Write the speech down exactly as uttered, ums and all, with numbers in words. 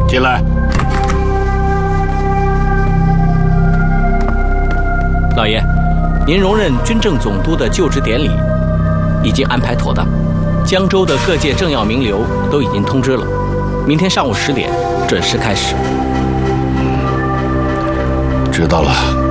进来。 老爷，您荣任军政总督的就职典礼已经安排妥当，江州的各界政要名流都已经通知了，明天上午十点准时开始。 知道了。